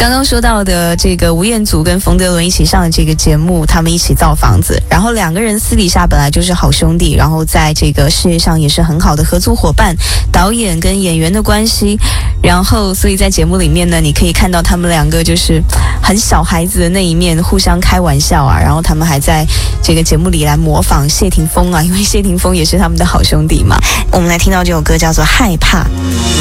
刚刚说到的这个吴彦祖跟冯德伦一起上的这个节目，他们一起造房子，然后两个人私底下本来就是好兄弟，然后在这个事业上也是很好的合作伙伴，导演跟演员的关系，然后所以在节目里面呢，你可以看到他们两个就是很小孩子的那一面，互相开玩笑啊，然后他们还在这个节目里来模仿谢霆锋啊，因为谢霆锋也是他们的好兄弟嘛。我们来听到这首歌叫做《害怕》。